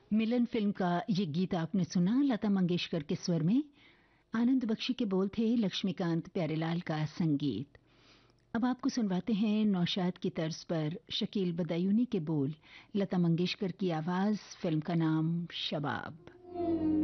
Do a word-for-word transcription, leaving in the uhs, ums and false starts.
मिलन film का ये गीत आपने सुना लता मंगेशकर के स्वर में। आनंद बख्शी के बोल थे, लक्ष्मीकांत प्यारेलाल का संगीत। अब आपको सुनवाते हैं नौशाद की तर्ज पर शकील बदायूनी के बोल, लता मंगेशकर की आवाज, फिल्म का नाम शबाब।